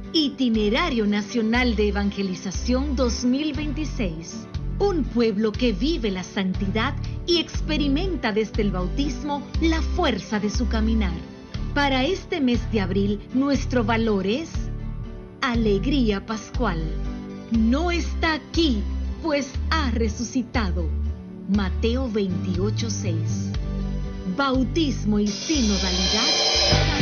Itinerario Nacional de Evangelización 2026. Un pueblo que vive la santidad y experimenta desde el bautismo la fuerza de su caminar. Para este mes de abril, nuestro valor es alegría pascual. No está aquí, pues ha resucitado. Mateo 28:6. Bautismo y sinodalidad